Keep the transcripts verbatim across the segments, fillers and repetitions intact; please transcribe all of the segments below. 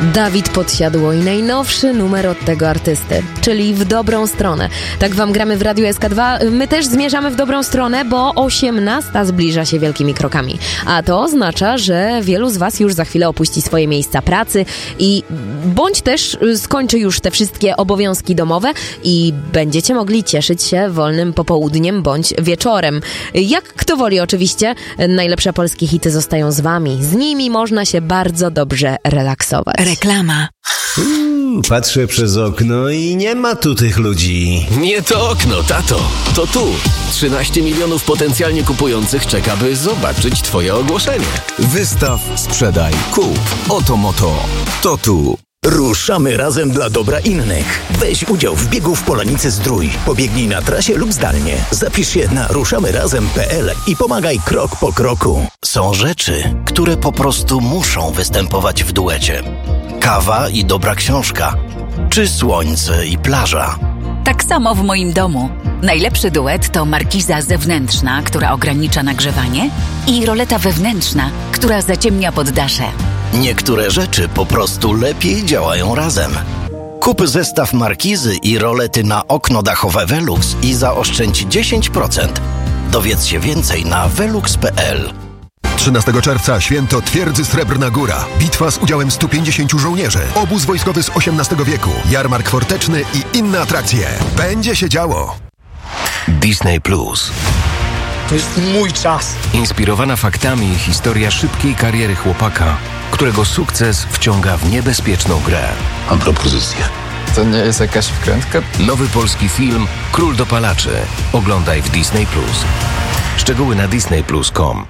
Dawid Podsiadło i najnowszy numer od tego artysty, czyli W dobrą stronę. Tak wam gramy w Radiu S K dwa. My też zmierzamy w dobrą stronę, bo osiemnasta zbliża się wielkimi krokami. A to oznacza, że wielu z was już za chwilę opuści swoje miejsca pracy i bądź też skończy już te wszystkie obowiązki domowe i będziecie mogli cieszyć się wolnym popołudniem bądź wieczorem. Jak kto woli oczywiście, najlepsze polskie hity zostają z wami. Z nimi można się bardzo dobrze relaksować. Reklama. Hmm, patrzę przez okno i nie ma tu tych ludzi. Nie to okno, tato. To tu. trzynaście milionów potencjalnie kupujących czeka, by zobaczyć twoje ogłoszenie. Wystaw, sprzedaj, kup. Oto moto. To tu. Ruszamy razem dla dobra innych. Weź udział w biegu w Polanicy Zdrój. Pobiegnij na trasie lub zdalnie. Zapisz się na ruszamy razem kropka p l i pomagaj krok po kroku. Są rzeczy, które po prostu muszą występować w duecie. Kawa i dobra książka, czy słońce i plaża. Tak samo w moim domu. Najlepszy duet to markiza zewnętrzna, która ogranicza nagrzewanie, i roleta wewnętrzna, która zaciemnia poddasze. Niektóre rzeczy po prostu lepiej działają razem. Kup zestaw markizy i rolety na okno dachowe Velux i zaoszczędź dziesięć procent. Dowiedz się więcej na velux kropka p l. trzynastego czerwca święto Twierdzy Srebrna Góra. Bitwa z udziałem stu pięćdziesięciu żołnierzy. Obóz wojskowy z osiemnastego wieku. Jarmark forteczny i inne atrakcje. Będzie się działo. Disney Plus. To jest mój czas. Inspirowana faktami historia szybkiej kariery chłopaka, którego sukces wciąga w niebezpieczną grę. Mam propozycję. To nie jest jakaś wkrętka? Nowy polski film Król dopalaczy. Oglądaj w Disney Plus. Szczegóły na disney plus kropka com.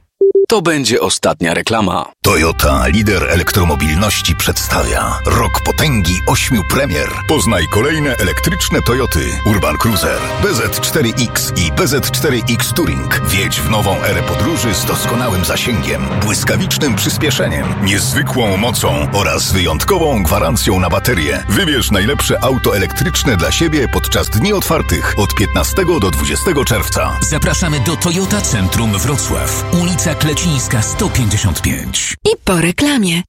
To będzie ostatnia reklama. Toyota, lider elektromobilności, przedstawia Rok potęgi ośmiu premier. Poznaj kolejne elektryczne Toyoty. Urban Cruiser, B Z cztery X i B Z cztery X Touring. Wjedź w nową erę podróży z doskonałym zasięgiem, błyskawicznym przyspieszeniem, niezwykłą mocą oraz wyjątkową gwarancją na baterię. Wybierz najlepsze auto elektryczne dla siebie podczas dni otwartych od piętnastego do dwudziestego czerwca. Zapraszamy do Toyota Centrum Wrocław. Ulica Klecińska sto pięćdziesiąt pięć. I po reklamie.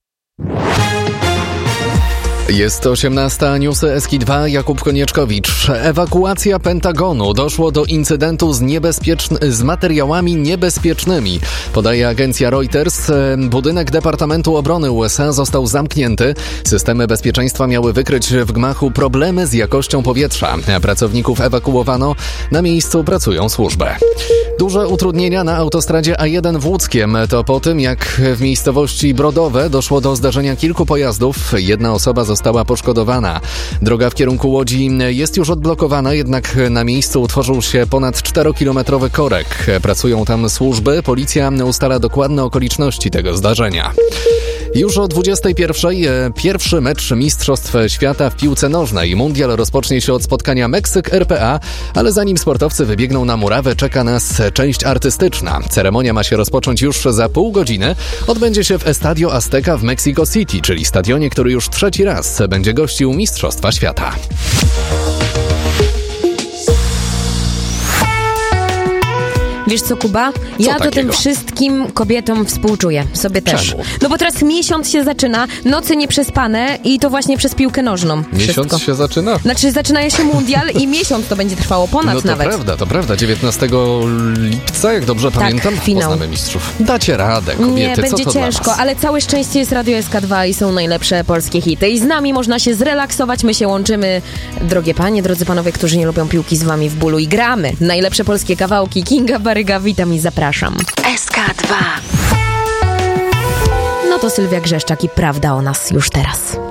Jest osiemnasta, newsy S K dwa, Jakub Konieczkowicz. Ewakuacja Pentagonu. Doszło do incydentu z, niebezpieczn- z materiałami niebezpiecznymi. Podaje agencja Reuters. Budynek Departamentu Obrony U S A został zamknięty. Systemy bezpieczeństwa miały wykryć w gmachu problemy z jakością powietrza. Pracowników ewakuowano. Na miejscu pracują służby. Duże utrudnienia na autostradzie A jeden w Łódzkiem. To po tym, jak w miejscowości Brodowe doszło do zdarzenia kilku pojazdów. Jedna osoba została poszkodowana. Droga w kierunku Łodzi jest już odblokowana, jednak na miejscu utworzył się ponad czterokilometrowy korek. Pracują tam służby. Policja ustala dokładne okoliczności tego zdarzenia. Już o dwudziestej pierwszej pierwszy mecz Mistrzostw Świata w piłce nożnej. Mundial rozpocznie się od spotkania Meksyk-R P A, ale zanim sportowcy wybiegną na murawę, czeka nas część artystyczna. Ceremonia ma się rozpocząć już za pół godziny. Odbędzie się w Estadio Azteca w Mexico City, czyli stadionie, który już trzeci raz będzie gościł Mistrzostwa Świata. Wiesz co, Kuba? Ja co to tym wszystkim kobietom współczuję. Sobie też. Czemu? No bo teraz miesiąc się zaczyna, noce nieprzespane i to właśnie przez piłkę nożną. Miesiąc Wszystko. się zaczyna? Znaczy zaczyna się mundial i miesiąc to będzie trwało, ponad No to nawet. prawda, to prawda. dziewiętnastego lipca, jak dobrze Tak, pamiętam, finał. poznamy mistrzów. Dacie radę, kobiety, Nie, co będzie to ciężko, dla was? ale całe szczęście jest Radio S K dwa i są najlepsze polskie hity. I z nami można się zrelaksować, my się łączymy. Drogie panie, drodzy panowie, którzy nie lubią piłki, z wami w bólu i gramy. Najlepsze polskie kawałki. Kinga Baryga, witam i zapraszam. S K dwa. No to Sylwia Grzeszczak i prawda o nas już teraz.